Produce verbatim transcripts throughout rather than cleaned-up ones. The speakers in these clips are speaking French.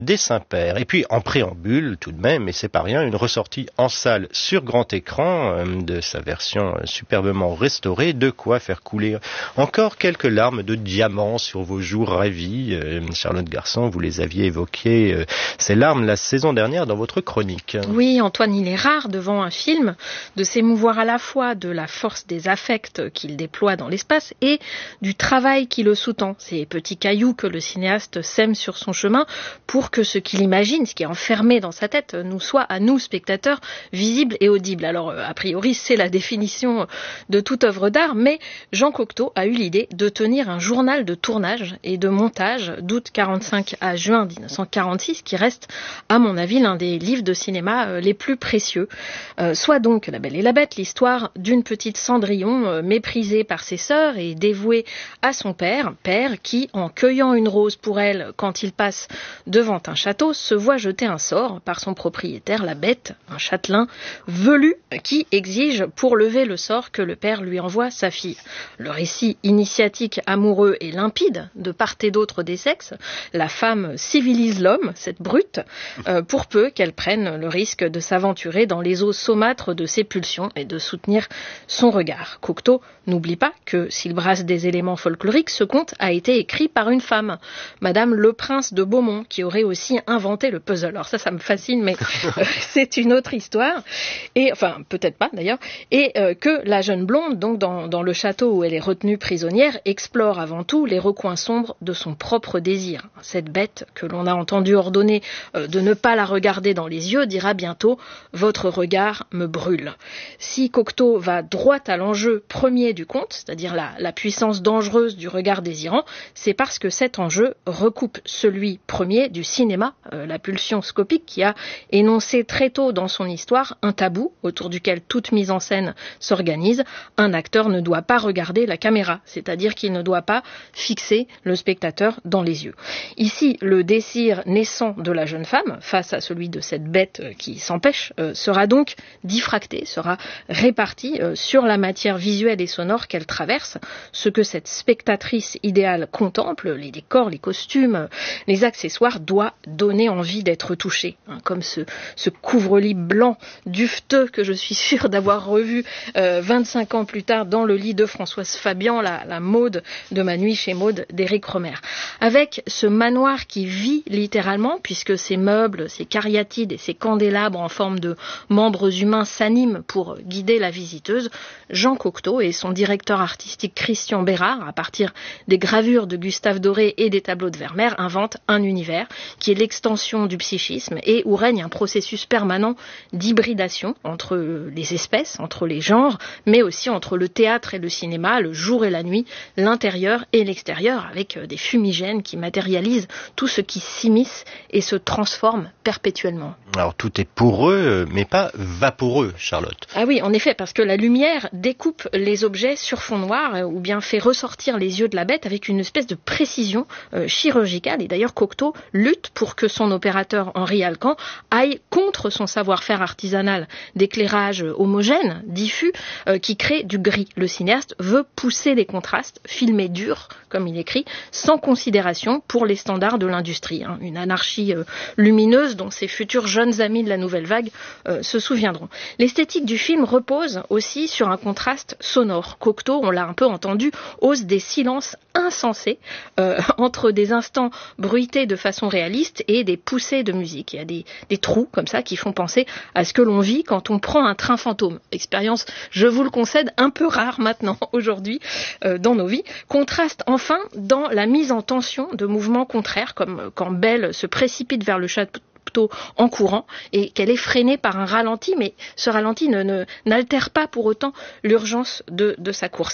des Saints-Pères. Et puis en préambule tout de même, et c'est pas rien, une ressortie en salle sur grand écran euh, de sa version euh, superbement restaurée, de quoi faire couler encore quelques larmes de diamants sur vos joues ravies. Euh, Charlotte Garçon, vous les aviez évoquées, euh, ces larmes la saison dernière dans votre chronique. Oui, Antoine, il est rare devant un film de s'émouvoir à la fois de la force des affects qu'il déploie dans l'espace et du travail qui le sous-tend, ces petits cailloux que le cinéaste sème sur son chemin pour que ce qu'il imagine, ce qui est enfermé dans sa tête, nous soit à nous, spectateurs, visible et audible. Alors, a priori, c'est la définition de toute œuvre d'art, mais Jean Cocteau a eu l'idée de tenir un journal de tournage et de montage d'août quarante-cinq à juin dix-neuf cent quarante-six, qui reste, à mon avis, l'un des livres de cinéma les plus précieux. Euh, soit donc La Belle et la Bête, l'histoire d'une petite Cendrillon euh, méprisée par ses sœurs et dévouée à son père, père qui, en cueillant une rose pour elle quand il passe devant un château, se voit jeter un sort par son propriétaire, la Bête, un châtelain velu qui exige pour lever le sort que le père lui envoie sa fille. Le récit initiatique amoureux est limpide, de part et d'autre des sexes. La femme civilise l'homme, cette brute, euh, pour peu qu'elle prenne le risque de s'aventurer dans les eaux saumâtres de ses pulsions et de soutenir son regard. Cocteau n'oublie pas que, s'il brasse des éléments folkloriques, ce conte a été écrit par une femme, Madame Le Prince de Beaumont, qui aurait aussi inventé le puzzle. Alors ça, ça me fascine, mais euh, c'est une autre histoire. Et enfin, peut-être pas d'ailleurs. Et euh, que la jeune blonde, donc dans, dans le château où elle est retenue prisonnière, explore avant tout les recoins sombres de son propre désir. Cette bête que l'on a entendu ordonner euh, de ne pas la regarder dans les yeux dira bientôt « Votre regard me brûle ». Si Cocteau va droit à l'enjeu premier du conte, c'est-à-dire la, la puissance dangereuse du regard désirant, c'est parce que cet enjeu recoupe celui premier du cinéma, euh, la pulsion scopique, qui a énoncé très tôt dans son histoire un tabou autour duquel toute mise en scène s'organise. Un acteur ne doit pas regarder la caméra, c'est-à-dire qu'il ne doit pas fixer le spectateur dans les yeux. Ici, le désir naissant de la jeune femme, face à celui de cette bête qui s'empêche, euh, sera donc diffracté, sera réparti euh, sur la matière visuelle et sonore qu'elle traverse. Ce que cette spectatrice idéale contemple, les décors, les costumes, les accessoires, doit donner envie d'être touché. Hein, comme ce, ce couvre-lit blanc duveteux que je suis sûre d'avoir revu euh, vingt-cinq ans plus tard dans le lit de Françoise Fabian, la, la Maude de Ma nuit chez Maude d'Éric Rohmer. Avec ce manoir qui vit littéralement, puisque ses meubles, ses cariatides et ses candélabres en forme de membres humains s'animent pour guider la visiteuse, Jean Cocteau et son directeur artistique Christian Bérard, à partir des gravures de Gustave Doré et des tableaux de Vermeer, inventent un univers qui est l'extension du psychisme et où règne un processus permanent d'hybridation entre les espèces, entre les genres, mais aussi entre le théâtre et le cinéma, le jour et la nuit, l'intérieur et l'extérieur, avec des fumigènes qui matérialisent tout ce qui s'immisce et se transforme perpétuellement. Alors tout est poreux, mais pas vaporeux, Charlotte. Ah oui, en effet, parce que la lumière découpe les objets sur fond noir, ou bien fait ressortir les yeux de la bête avec une espèce de précision euh, chirurgicale. Et d'ailleurs, Cocteau lutte pour que son opérateur Henri Alcan aille contre son savoir-faire artisanal d'éclairage homogène, diffus, euh, qui crée du gris. Le cinéaste veut pousser les contrastes, filmer dur, comme il écrit, sans considération pour les standards de l'industrie. Hein. Une anarchie euh, lumineuse dont ses futurs jeunes amis de la Nouvelle Vague euh, se souviendront. L'esthétique du film repose aussi sur un contraste sonore. Cocteau, on l'a un peu entendu, ose des silences insensés euh, entre des instants bruités de façon réaliste et des poussées de musique. Il y a des, des trous comme ça qui font penser à ce que l'on vit quand on prend un train fantôme. Expérience, je vous le concède, un peu rare maintenant, aujourd'hui, euh, dans nos vies. Contraste enfin dans la mise en tension de mouvements contraires, comme quand Belle se précipite vers le château en courant et qu'elle est freinée par un ralenti, mais ce ralenti ne, ne, n'altère pas pour autant l'urgence de, de sa course.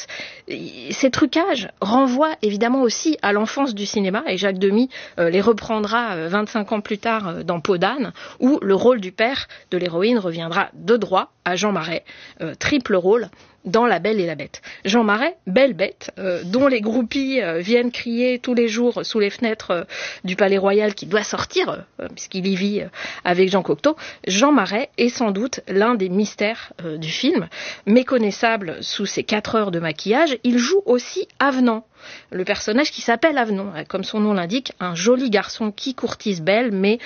Ces trucages renvoient évidemment aussi à l'enfance du cinéma et Jacques Demy euh, les reprendra euh, vingt-cinq ans plus tard euh, dans Peau d'âne, où le rôle du père de l'héroïne reviendra de droit à Jean Marais. Euh, triple rôle dans La Belle et la Bête. Jean Marais, belle bête, euh, dont les groupies euh, viennent crier tous les jours sous les fenêtres euh, du Palais Royal qu'il doit sortir, euh, puisqu'il y vit euh, avec Jean Cocteau. Jean Marais est sans doute l'un des mystères euh, du film. Méconnaissable sous ses quatre heures de maquillage, il joue aussi Avenant, le personnage qui s'appelle Avenant, comme son nom l'indique, un joli garçon qui courtise Belle, mais